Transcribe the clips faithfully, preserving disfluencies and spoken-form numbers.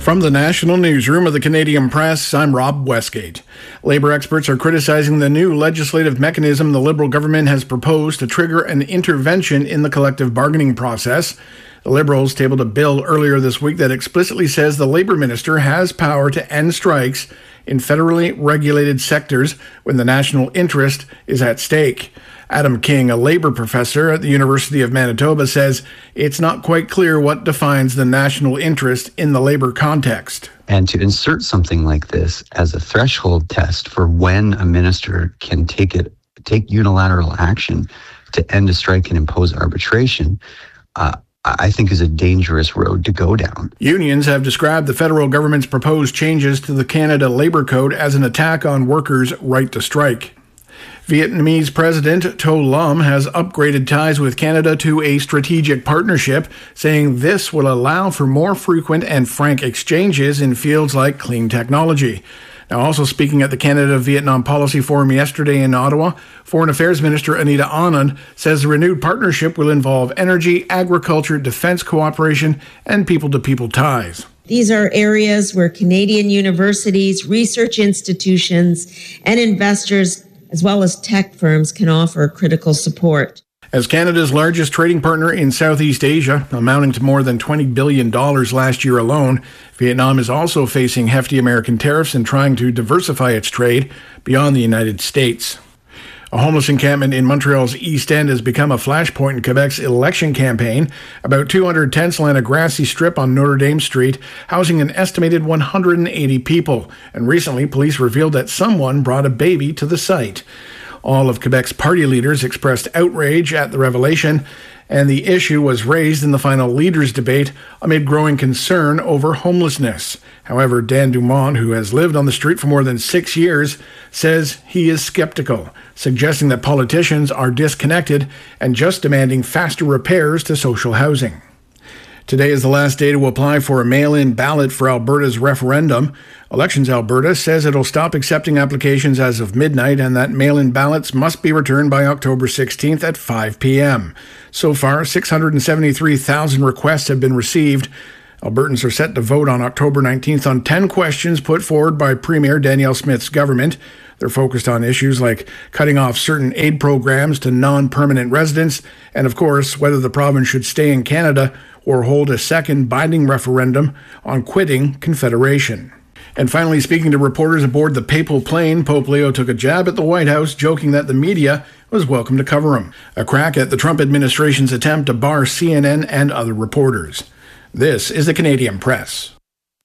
From the National Newsroom of the Canadian Press, I'm Rob Westgate. Labour experts are criticizing the new legislative mechanism the Liberal government has proposed to trigger an intervention in the collective bargaining process. The Liberals tabled a bill earlier this week that explicitly says the Labour minister has power to end strikes in federally regulated sectors when the national interest is at stake. Adam King, a Labour professor at the University of Manitoba, says it's not quite clear what defines the national interest in the Labour context. And to insert something like this as a threshold test for when a minister can take it, take unilateral action to end a strike and impose arbitration, uh, I think is a dangerous road to go down. Unions have described the federal government's proposed changes to the Canada Labour Code as an attack on workers' right to strike. Vietnamese President To Lam has upgraded ties with Canada to a strategic partnership, saying this will allow for more frequent and frank exchanges in fields like clean technology. Now, also speaking at the Canada-Vietnam Policy Forum yesterday in Ottawa, Foreign Affairs Minister Anita Anand says the renewed partnership will involve energy, agriculture, defense cooperation, and people-to-people ties. These are areas where Canadian universities, research institutions, and investors, as well as tech firms, can offer critical support. As Canada's largest trading partner in Southeast Asia, amounting to more than twenty billion dollars last year alone, Vietnam is also facing hefty American tariffs and trying to diversify its trade beyond the United States. A homeless encampment in Montreal's East End has become a flashpoint in Quebec's election campaign. About two hundred tents line a grassy strip on Notre Dame Street, housing an estimated one hundred eighty people. And recently, police revealed that someone brought a baby to the site. All of Quebec's party leaders expressed outrage at the revelation, and the issue was raised in the final leaders' debate amid growing concern over homelessness. However, Dan Dumont, who has lived on the street for more than six years, says he is skeptical, suggesting that politicians are disconnected and just demanding faster repairs to social housing. Today is the last day to apply for a mail-in ballot for Alberta's referendum. Elections Alberta says it'll stop accepting applications as of midnight and that mail-in ballots must be returned by October sixteenth at five p.m. So far, six hundred seventy-three thousand requests have been received. Albertans are set to vote on October nineteenth on ten questions put forward by Premier Danielle Smith's government. They're focused on issues like cutting off certain aid programs to non-permanent residents and, of course, whether the province should stay in Canada or hold a second binding referendum on quitting Confederation. And finally, speaking to reporters aboard the papal plane, Pope Leo took a jab at the White House, joking that the media was welcome to cover him. A crack at the Trump administration's attempt to bar C N N and other reporters. This is the Canadian Press.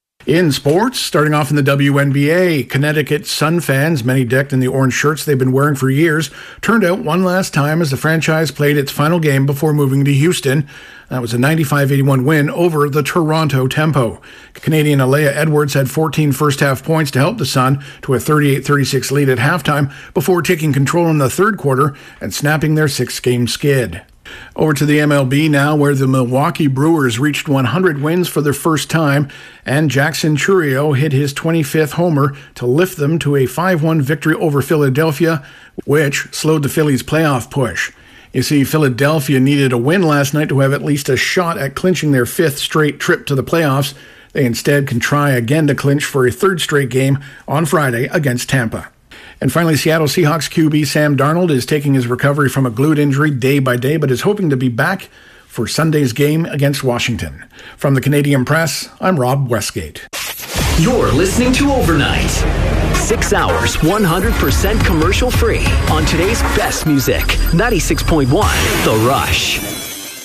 In sports, starting off in the W N B A, Connecticut Sun fans, many decked in the orange shirts they've been wearing for years, turned out one last time as the franchise played its final game before moving to Houston. That was a ninety-five eighty-one win over the Toronto Tempo. Canadian Alea Edwards had fourteen first-half points to help the Sun to a thirty-eight thirty-six lead at halftime before taking control in the third quarter and snapping their six-game skid. Over to the M L B now, where the Milwaukee Brewers reached one hundred wins for their first time, and Jackson Chourio hit his twenty-fifth homer to lift them to a five one victory over Philadelphia, which slowed the Phillies' playoff push. You see, Philadelphia needed a win last night to have at least a shot at clinching their fifth straight trip to the playoffs. They instead can try again to clinch for a third straight game on Friday against Tampa. And finally, Seattle Seahawks Q B Sam Darnold is taking his recovery from a glute injury day by day, but is hoping to be back for Sunday's game against Washington. From the Canadian Press, I'm Rob Westgate. You're listening to Overnight. Six hours, one hundred percent commercial free on today's best music. ninety-six point one The Rush.